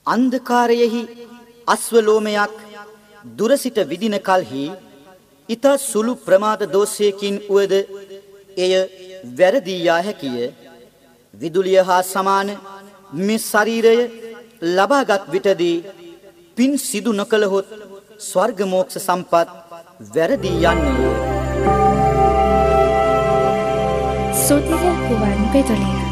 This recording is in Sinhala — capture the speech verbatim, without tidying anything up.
අන්ධකාරයෙහි අස්වලෝමයක් දුරසිට විදින කල්හි ඊට සුළු ප්‍රමාද දෝෂයකින් උවද එය වැරදී යා හැකිය. විදුලිය හා සමාන මේ ශරීරය ලබාගත් විටදී පින් සිදු නොකළහොත් ස්වර්ග මෝක්ෂ සම්පත් වැරදී යන්නේ. සුදිර ගුවන් විදුලිය